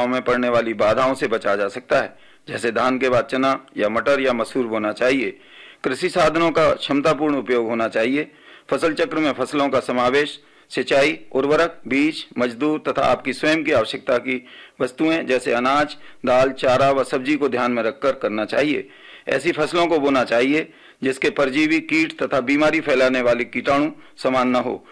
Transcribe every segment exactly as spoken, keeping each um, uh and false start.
चुनाव में पड़ने वाली बाधाओं से बचा जा सकता है, जैसे धान के बाद चना या मटर या मसूर बोना चाहिए। कृषि साधनों का क्षमतापूर्ण उपयोग होना चाहिए। फसल चक्र में फसलों का समावेश सिंचाई, उर्वरक, बीज, मजदूर तथा आपकी स्वयं की आवश्यकता की वस्तुएं जैसे अनाज, दाल, चारा व सब्जी को ध्यान में रखकर करना चाहिए। ऐसी फसलों को बोना चाहिए जिसके परजीवी, कीट तथा बीमारी फैलाने वाले कीटाणु समान न हो।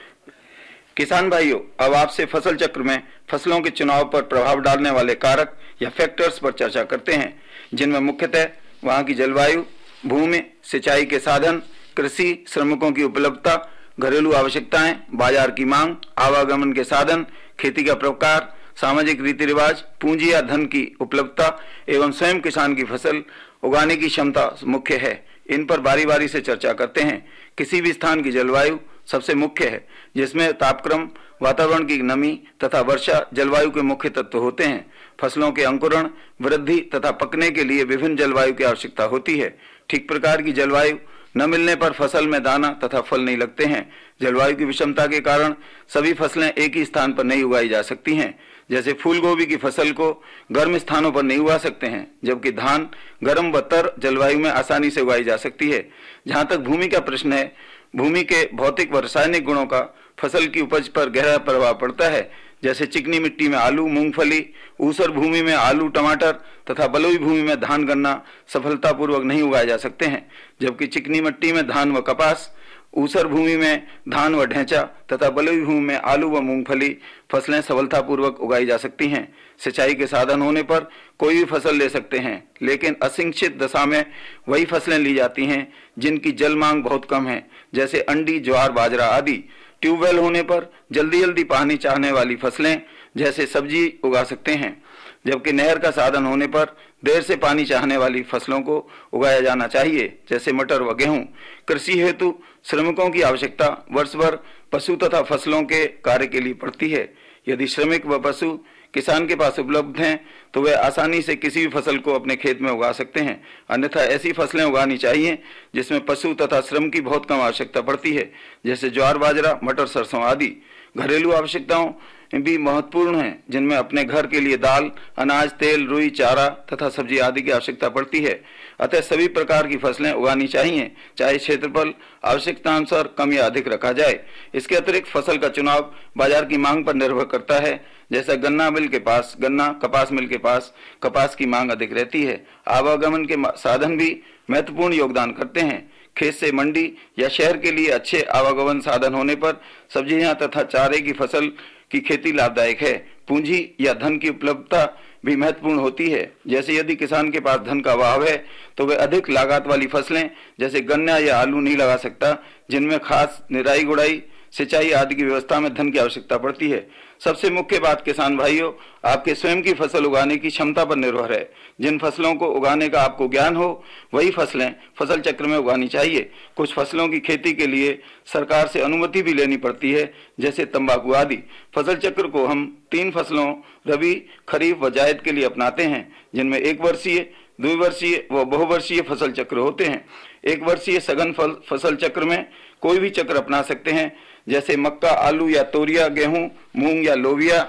किसान भाइयों, अब आपसे फसल चक्र में फसलों के चुनाव पर प्रभाव डालने वाले कारक या फैक्टर्स पर चर्चा करते हैं, जिनमें मुख्यतः वहां की जलवायु, भूमि, सिंचाई के साधन, कृषि श्रमिकों की उपलब्धता, घरेलू आवश्यकताएं, बाजार की मांग, आवागमन के साधन, खेती का प्रकार, सामाजिक रीति रिवाज, पूंजी या धन की उपलब्धता एवं स्वयं किसान की फसल उगाने की क्षमता मुख्य है। इन पर बारी बारी से चर्चा करते हैं। किसी भी स्थान की जलवायु सबसे मुख्य है, जिसमें तापक्रम, वातावरण की नमी तथा वर्षा जलवायु के मुख्य तत्व होते हैं। फसलों के अंकुरण, वृद्धि तथा पकने के लिए विभिन्न जलवायु की आवश्यकता होती है। ठीक प्रकार की जलवायु न मिलने पर फसल में दाना तथा फल नहीं लगते हैं। जलवायु की विषमता के कारण सभी फसलें एक ही स्थान पर नहीं उगाई जा सकती हैं। जैसे फूल गोभी की फसल को गर्म स्थानों पर नहीं उगा सकते हैं, जबकि धान गर्म व तर जलवायु में आसानी से उगाई जा सकती है। जहाँ तक भूमि का प्रश्न है, भूमि के भौतिक व रासायनिक गुणों का फसल की उपज पर गहरा प्रभाव पड़ता है। जैसे चिकनी मिट्टी में आलू, मूंगफली, ऊसर भूमि में आलू, टमाटर तथा बलुई भूमि में धान, गन्ना सफलतापूर्वक नहीं उगाए जा सकते हैं, जबकि चिकनी मिट्टी में धान व कपास, ऊसर भूमि में धान व ढेंचा तथा बलुई भूमि में आलू व मूंगफली फसलें सफलतापूर्वक उगाई जा सकती हैं। सिंचाई के साधन होने पर कोई भी फसल ले सकते हैं, लेकिन असिंचित दशा में वही फसलें ली जाती हैं जिनकी जल मांग बहुत कम है, जैसे अंडी, ज्वार, बाजरा आदि। ट्यूबवेल होने पर जल्दी जल्दी पानी चाहने वाली फसलें जैसे सब्जी उगा सकते हैं, जबकि नहर का साधन होने पर देर से पानी चाहने वाली फसलों को उगाया जाना चाहिए, जैसे मटर व गेहूं। कृषि हेतु श्रमिकों की आवश्यकता वर्ष भर पशु तथा फसलों के कार्य के लिए पड़ती है। यदि श्रमिक व पशु किसान के पास उपलब्ध हैं तो वे आसानी से किसी भी फसल को अपने खेत में उगा सकते हैं। अन्यथा ऐसी फसलें उगानी चाहिए जिसमें पशु तथा श्रम की बहुत कम आवश्यकता पड़ती है, जैसे ज्वार, बाजरा, मटर, सरसों आदि। घरेलू आवश्यकताओं भी महत्वपूर्ण हैं, जिनमें अपने घर के लिए दाल, अनाज, तेल, रुई, चारा तथा सब्जी आदि की आवश्यकता पड़ती है। अतः सभी प्रकार की फसलें उगानी चाहिए, चाहे क्षेत्रफल आवश्यकतानुसार कम या अधिक रखा जाए। इसके अतिरिक्त फसल का चुनाव बाजार की मांग पर निर्भर करता है। जैसा गन्ना मिल के पास गन्ना, कपास मिल के पास कपास की मांग अधिक रहती है। आवागमन के साधन भी महत्वपूर्ण योगदान करते हैं। खेत से मंडी या शहर के लिए अच्छे आवागमन साधन होने पर सब्जियां तथा चारे की फसल की खेती लाभदायक है। पूंजी या धन की उपलब्धता भी महत्वपूर्ण होती है। जैसे यदि किसान के पास धन का अभाव है तो वह अधिक लागत वाली फसलें जैसे गन्ना या आलू नहीं लगा सकता, जिनमें खास निराई गुड़ाई, सिंचाई आदि की व्यवस्था में धन की आवश्यकता पड़ती है। सबसे मुख्य बात किसान भाइयों, आपके स्वयं की फसल उगाने की क्षमता पर निर्भर है। जिन फसलों को उगाने का आपको ज्ञान हो वही फसलें फसल चक्र में उगानी चाहिए। कुछ फसलों की खेती के लिए सरकार से अनुमति भी लेनी पड़ती है, जैसे तंबाकू आदि। फसल चक्र को हम तीन फसलों रबी, खरीफ व जायद के लिए अपनाते हैं, जिनमें एक वर्षीय, द्विवर्षीय व बहुवर्षीय फसल चक्र होते हैं। एक वर्षीय सघन फल फसल चक्र में कोई भी चक्र अपना सकते हैं, जैसे मक्का, आलू या तोरिया, गेहूं, मूंग या लोबिया,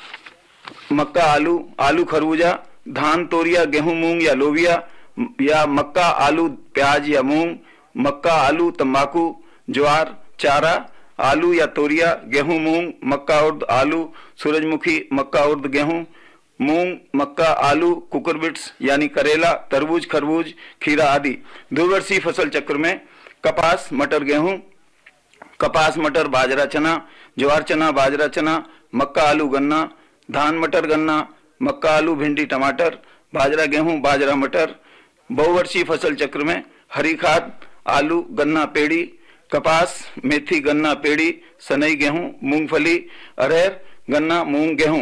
मक्का, आलू, आलू खरबूजा, धान, तोरिया, गेहूं, मूंग या लोबिया, या मक्का, आलू, प्याज या मूंग, मक्का, आलू, तंबाकू, ज्वार, चारा, आलू या तोरिया, गेहूं, मूंग, मक्का, उर्द, आलू, सूरजमुखी, मक्का, उर्द, गेहूं, मूंग, मक्का, आलू, कुकुरबिट्स यानी करेला, तरबूज, खरबूज, खीरा आदि। द्विवर्षीय फसल चक्र में कपास, मटर, गेहूं, कपास, मटर, बाजरा, चना, ज्वार, चना, बाजरा, चना, मक्का, आलू, गन्ना, धान, मटर, गन्ना, मक्का, आलू, भिंडी, टमाटर, बाजरा, गेहूं, बाजरा, मटर। बहुवर्षीय फसल चक्र में हरी खाद, आलू, गन्ना, पेड़ी, कपास, मेथी, गन्ना, पेड़ी, सनई, गेहूं, मूंगफली, अरहर, गन्ना, मूंग, गेहूं।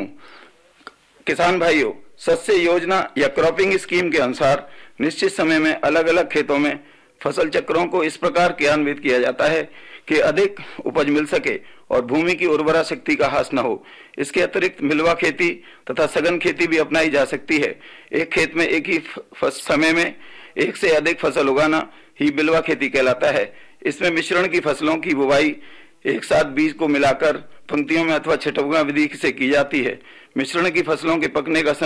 किसान भाइयों, शस्य योजना या क्रॉपिंग स्कीम के अनुसार निश्चित समय में अलग अलग खेतों में फसल चक्रों को इस प्रकार क्रियान्वित किया जाता है कि अधिक उपज मिल सके और भूमि की उर्वरा शक्ति का ह्रास न हो। इसके अतिरिक्त मिलवा खेती तथा सघन खेती भी अपनाई जा सकती है। एक खेत में एक ही समय में एक से अधिक फसल उगाना ही मिलवा खेती कहलाता है। इसमें मिश्रण की फसलों की बुवाई एक साथ बीज को मिलाकर पंक्तियों में अथवा छटौगा विधि से की जाती है। मिश्रण की फसलों के पकने का